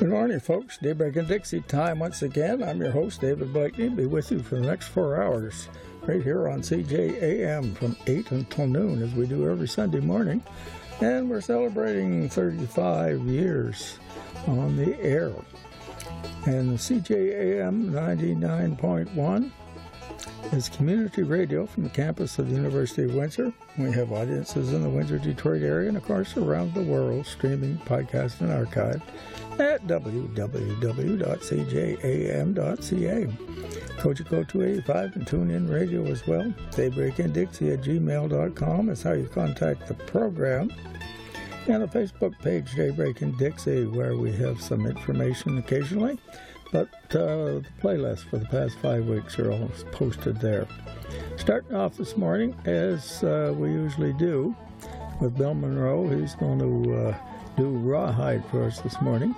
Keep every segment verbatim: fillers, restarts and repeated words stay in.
Good morning, folks. Daybreak and Dixie time once again. I'm your host, David Blakeney. Be with you for the next four hours right here on C J A M from eight until noon, as we do every Sunday morning. And we're celebrating thirty-five years on the air. And the C J A M ninety-nine point one is community radio from the campus of the University of Windsor. We have audiences in the Windsor, Detroit area, and of course around the world, streaming, podcast, and archive at w w w dot c j a m dot c a. Kojiko two eighty-five and TuneIn Radio as well. Daybreak and Dixie at gmail dot com is how you contact the program. And a Facebook page, Daybreak and Dixie, where we have some information occasionally. But uh, the playlists for the past five weeks are all posted there. Starting off this morning, as uh, we usually do, with Bill Monroe. He's going to uh, do Rawhide for us this morning.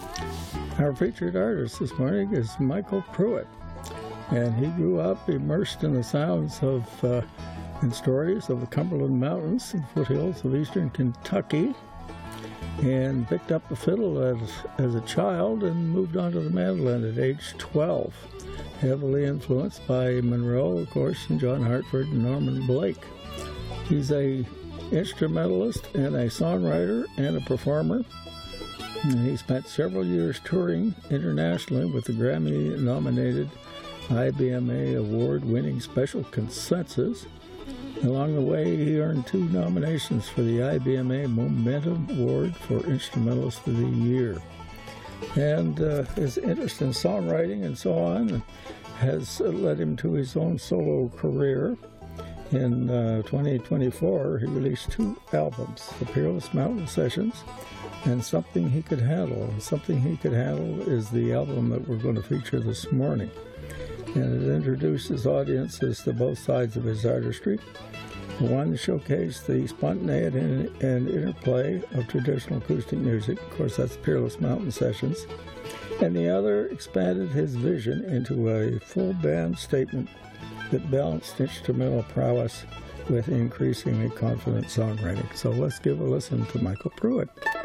Our featured artist this morning is Michael Pruitt. And he grew up immersed in the sounds of uh, and stories of the Cumberland Mountains and foothills of eastern Kentucky, and picked up the fiddle as, as a child and moved on to the mandolin at age twelve, heavily influenced by Monroe, of course, and John Hartford and Norman Blake. He's a instrumentalist and a songwriter and a performer. And he spent several years touring internationally with the Grammy-nominated I B M A award-winning Special Consensus. Along the way, he earned two nominations for the I B M A Momentum Award for Instrumentalist of the Year. And uh, his interest in songwriting and so on has led him to his own solo career. In uh, twenty twenty-four, he released two albums, The Peerless Mountain Sessions and Something He Could Handle. And Something He Could Handle is the album that we're going to feature this morning. And it introduces audiences to both sides of his artistry. One showcased the spontaneity and interplay of traditional acoustic music. Of course, that's Peerless Mountain Sessions. And the other expanded his vision into a full band statement that balanced instrumental prowess with increasingly confident songwriting. So let's give a listen to Michael Pruitt.